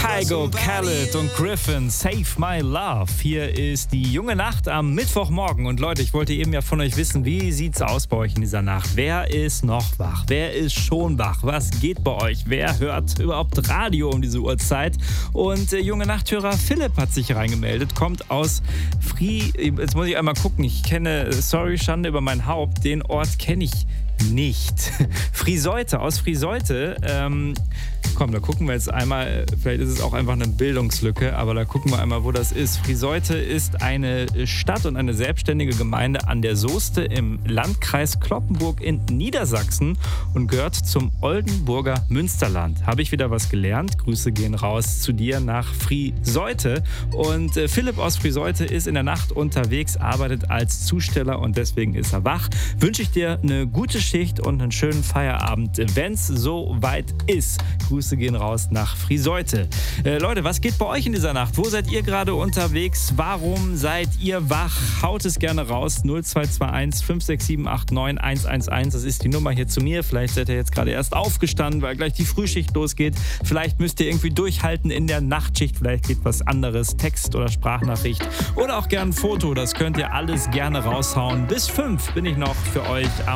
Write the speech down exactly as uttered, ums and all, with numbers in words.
Kygo, Khaled und Griffin, Save My Love. Hier ist die junge Nacht am Mittwochmorgen. Und Leute, ich wollte eben ja von euch wissen, wie sieht's aus bei euch in dieser Nacht? Wer ist noch wach? Wer ist schon wach? Was geht bei euch? Wer hört überhaupt Radio um diese Uhrzeit? Und äh, junge Nachthörer Philipp hat sich reingemeldet, kommt aus Fri... Jetzt muss ich einmal gucken, ich kenne, sorry, Schande über mein Haupt, den Ort kenne ich nicht. Friseute, aus Friseute. Ähm, komm, da gucken wir jetzt einmal, vielleicht ist es auch einfach eine Bildungslücke, aber da gucken wir einmal, wo das ist. Friseute ist eine Stadt und eine selbstständige Gemeinde an der Soeste im Landkreis Cloppenburg in Niedersachsen und gehört zum Oldenburger Münsterland. Habe ich wieder was gelernt? Grüße gehen raus zu dir nach Friseute. Und äh, Philipp aus Friseute ist in der Nacht unterwegs, arbeitet als Zusteller und deswegen ist er wach. Wünsche ich dir eine gute Schicht und einen schönen Feierabend, wenn es so weit ist. Grüße gehen raus nach Friseute. Äh, Leute, was geht bei euch in dieser Nacht? Wo seid ihr gerade unterwegs? Warum seid ihr wach? Haut es gerne raus. null zwei zwei eins fünf sechs sieben acht neun eins eins eins. Das ist die Nummer hier zu mir. Vielleicht seid ihr jetzt gerade erst aufgestanden, weil gleich die Frühschicht losgeht. Vielleicht müsst ihr irgendwie durchhalten in der Nachtschicht. Vielleicht geht was anderes. Text oder Sprachnachricht. Oder auch gern ein Foto. Das könnt ihr alles gerne raushauen. Bis fünf bin ich noch für euch am